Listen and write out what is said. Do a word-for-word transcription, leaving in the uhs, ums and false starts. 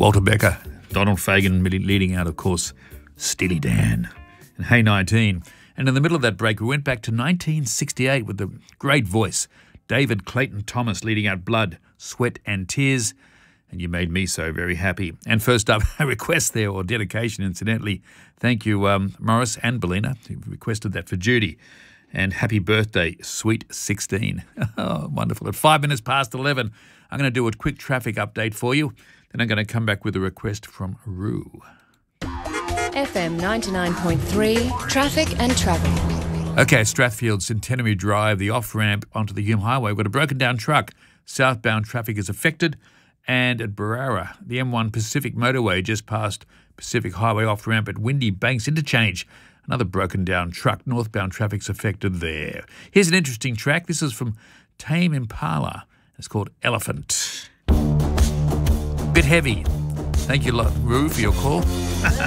Walter Becker, Donald Fagen leading out, of course, Steely Dan and Hey nineteen. And in the middle of that break, we went back to nineteen sixty-eight with the great voice, David Clayton Thomas leading out Blood, Sweat and Tears. And You Made Me So Very Happy. And first up, a request there, or dedication, incidentally. Thank you, um, Morris and Belina, who requested that for Judy. And happy birthday, Sweet sixteen. Oh, wonderful. At five minutes past eleven, I'm going to do a quick traffic update for you. Then I'm going to come back with a request from Roo. F M ninety-nine point three, traffic and travel. Okay, Strathfield, Centenary Drive, the off-ramp onto the Hume Highway. We've got a broken-down truck. Southbound traffic is affected. And at Barara, the M one Pacific Motorway just past Pacific Highway off-ramp at Windy Banks Interchange. Another broken-down truck. Northbound traffic's affected there. Here's an interesting track. This is from Tame Impala. It's called Elephant. Bit heavy. Thank you, Roo, for your call.